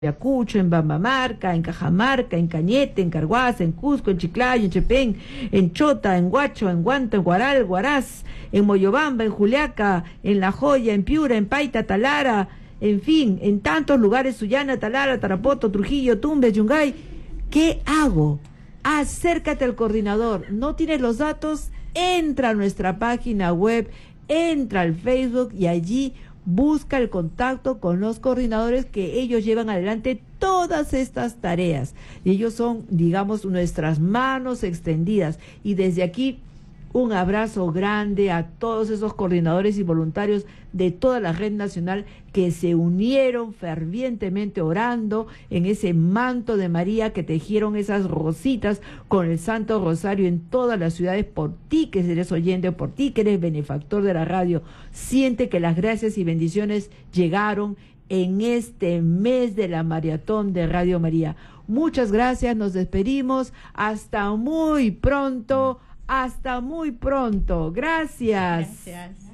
Ayacucho, en Bambamarca, en Cajamarca, en Cañete, en Carhuaz, en Cusco, en Chiclayo, en Chepén, en Chota, en Huacho, en Guanto, en Huaral, Huaraz, en Moyobamba, en Juliaca, en La Joya, en Piura, en Paita, Talara, en fin, en tantos lugares, Sullana, Talara, Tarapoto, Trujillo, Tumbes, Yungay. ¿Qué hago? Acércate al coordinador. ¿No tienes los datos? Entra a nuestra página web, entra al Facebook y allí busca el contacto con los coordinadores, que ellos llevan adelante todas estas tareas. Y ellos son, digamos, nuestras manos extendidas. Y desde aquí, un abrazo grande a todos esos coordinadores y voluntarios de toda la red nacional que se unieron fervientemente orando en ese manto de María, que tejieron esas rositas con el Santo Rosario en todas las ciudades. Por ti que eres oyente, por ti que eres benefactor de la radio, siente que las gracias y bendiciones llegaron en este mes de la maratón de Radio María. Muchas gracias, nos despedimos, hasta muy pronto. Hasta muy pronto. Gracias. Gracias.